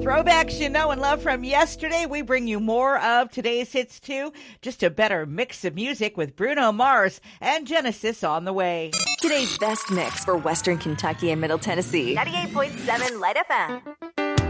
Throwbacks you know and love from yesterday. We bring you more of today's hits too. Just a better mix of music with Bruno Mars and Genesis on the way. Today's best mix for Western Kentucky and Middle Tennessee. 98.7 Light FM.